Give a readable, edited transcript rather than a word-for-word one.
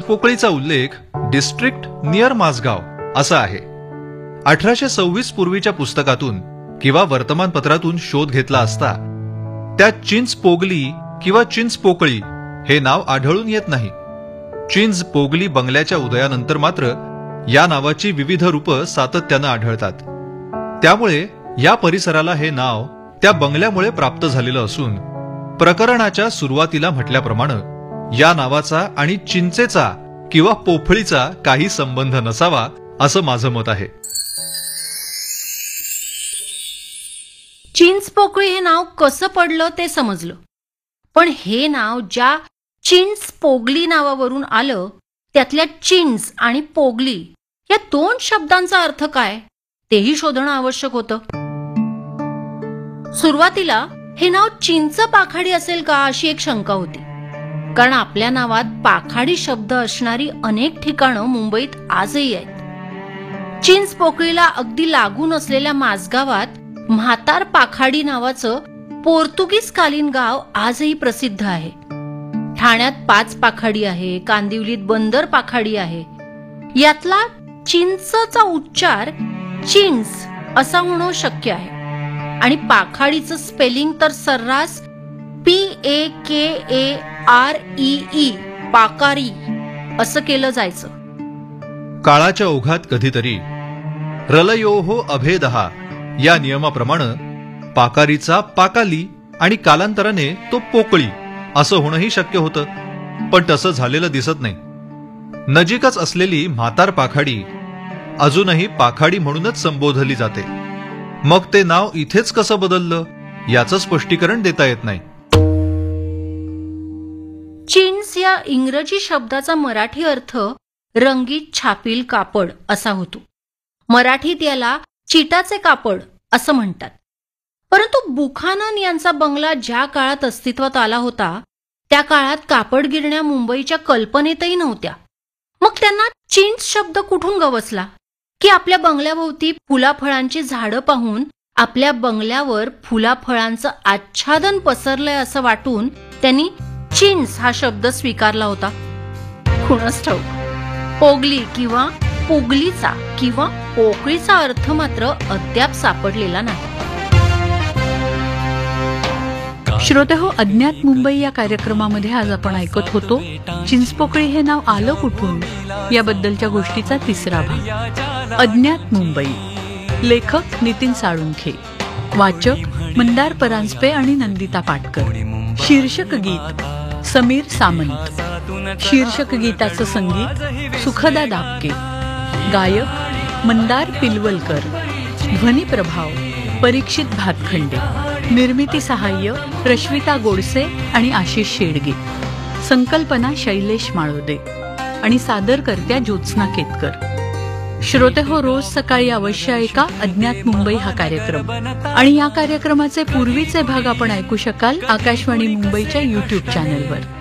चिंचपोकळीचा उल्लेख district near Mazgaon असा आहे. 1826 पूर्वीच्या पुस्तकातून किंवा वर्तमानपत्रातून शोध घेतला असता त्यात चिंचपोगली किंवा चिंचपोकळी हे नाव आढळून येत नाही. चिंचपोगली बंगल्याच्या उदयानंतर मात्र या नावाची विविध रूपं सातत्यानं आढळतात. त्यामुळे या परिसराला हे नाव त्या बंगल्यामुळे प्राप्त झालेलं असून प्रकरणाच्या सुरुवातीला म्हटल्याप्रमाणे या नावाचा आणि चिंचेचा किंवा पोफळीचा काही संबंध नसावा असं माझं मत आहे. चिंचपोकळी हे नाव कसं पडलं ते समजलं, पण हे नाव ज्या चिंचपोगली नावावरून आलं त्यातल्या चिंच आणि पोगली या दोन शब्दांचा अर्थ काय तेही शोधणं आवश्यक होतं. सुरुवातीला हे नाव चिंच पाखाडी असेल का अशी एक शंका होती, कारण आपल्या नावात पाखाडी शब्द असणारी अनेक ठिकाणं मुंबईत आजही आहेत. चिंचपोकळीला अगदी लागून असलेल्या माझगावात म्हातार पाखाडी नावाचं पोर्तुगीज कालीन गाव आजही प्रसिद्ध आहे. ठाण्यात 5 पाखाडी आहे, कांदिवलीत बंदर पाखाडी आहे. यातला चिंचचा उच्चार चिंच असा होणं शक्य आहे आणि पाखाडीचं स्पेलिंग तर सर्रास PAKAREE पाकारी असं केलं जायचं. काळाच्या ओघात कधीतरी रलयोहो अभेदहा या नियमाप्रमाणे पाकारीचा पाकाली आणि कालांतराने तो पोकळी असं होणंही शक्य होतं, पण तसं झालेलं दिसत नाही. नजीकच असलेली म्हातार पाखाडी अजूनही पाखाडी म्हणूनच संबोधली जाते. मग ते नाव इथेच कसं बदललं याचं स्पष्टीकरण देता येत नाही. चिंच या इंग्रजी शब्दाचा मराठी अर्थ रंगीत छापील कापड असा होतो. मराठीत याला चिटाचे कापड असं म्हणतात. परंतु बुखानन यांचा बंगला ज्या काळात अस्तित्वात आला होता त्या काळात कापड गिरण्या मुंबईच्या कल्पनेतही नव्हत्या. मग त्यांना चिंच शब्द कुठून गवसला की आपल्या बंगल्याभोवती फुलाफळांची झाडं पाहून आपल्या बंगल्यावर फुलाफळांचं आच्छादन पसरलंय असं वाटून त्यांनी चिंच हा शब्द स्वीकारला होता. कुणास ठाऊक. पोगली किंवा पुगलीचा किंवा पोकळीचा अर्थ मात्र अद्याप सापडलेला नाही. श्रोतेहो, अज्ञात मुंबई या कार्यक्रमामध्ये आज आपण ऐकत होतो चिंचपोकळी हे नाव आलं कुठून याबद्दलच्या गोष्टीचा 3रा भाग. अज्ञात मुंबई. लेखक नितीन साळुंखे, वाचक मंदार परांजपे आणि नंदिता पाटकर. शीर्षक गीत समीर सामंत. शीर्षक गीताचं संगीत सुखदा दापके. गायक मंदार पिलवलकर. ध्वनी प्रभाव परीक्षित भातखंडे. निर्मिती सहाय्य रश्मिता गोडसे आणि आशिष शेडगे. संकल्पना शैलेश माळोदे आणि सादरकर्त्या ज्योत्स्ना केतकर. श्रोतेहो, रोज सकाळी अवश्य ऐका अज्ञात मुंबई हा कार्यक्रम आणि या कार्यक्रमाचे पूर्वीचे भाग आपण ऐकू शकाल आकाशवाणी मुंबईच्या YouTube चॅनलवर.